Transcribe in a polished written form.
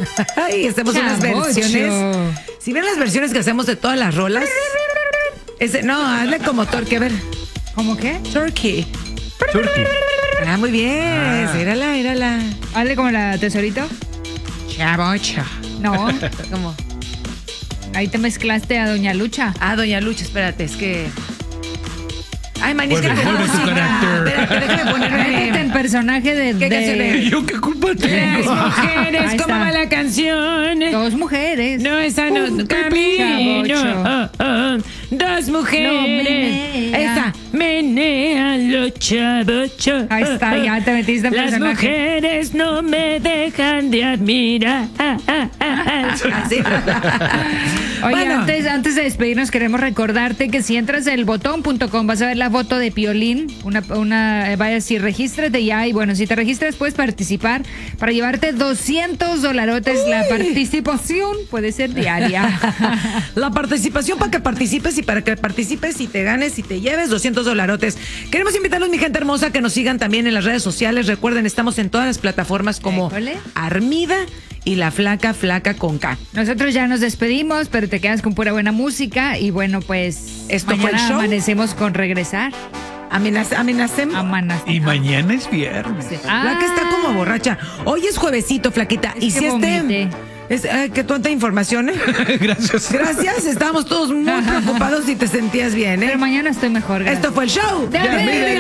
Ay, hacemos unas versiones. Si ven las versiones que hacemos de todas las rolas. No, hazle como Turkey, a ver. ¿Cómo qué? Turkey. Turkey. Ah, muy bien. Mírala. Hazle como la Tesorito. Chavocha. No, ¿Cómo? ahí te mezclaste a Doña Lucha. Ah, Doña Lucha, espérate, es que... Ay, man, es que... Vuelve tu carácter. Espérate, déjame ponerme... Métete en personaje de... ¿Qué canción es? ¿Yo qué culpa Las tengo? mujeres, Ahí ¿cómo está. va la canción? Dos mujeres. No, esa no. Camino. Chavocho. Dos mujeres. No, menea. Esa. Menea lo chavocho. Ahí está, ya te metiste en Las personaje. mujeres no me dejan de admirar. Así. Oye, Bueno. antes de despedirnos, queremos recordarte que si entras en elbotón.com vas a ver la foto de Piolín. Vaya, si regístrate ya. Y bueno, si te registras, puedes participar para llevarte $200. La participación puede ser diaria. La participación para que participes y para que participes y te ganes y te lleves $200. Queremos invitarlos, mi gente hermosa, que nos sigan también en las redes sociales. Recuerden, estamos en todas las plataformas como École. Armida y La Flaca con K. Nosotros ya nos despedimos, pero te quedas con pura buena música. Y bueno, pues Esto fue el mañana show. amanecemos con regresar. Amenacemos. Y mañana es viernes. Flaca está como borracha. Hoy es juevesito, Flaquita. Es y que si vomité. que tanta información, ¿eh? Gracias. Gracias, estábamos todos muy preocupados y te sentías bien, ¿eh? Pero mañana estoy mejor. Gracias. Esto fue el show De Armida y